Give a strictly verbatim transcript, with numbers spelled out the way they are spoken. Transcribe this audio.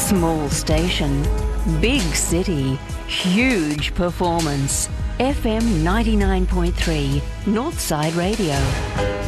Small station, big city, huge performance. F M ninety-nine point three, Northside Radio.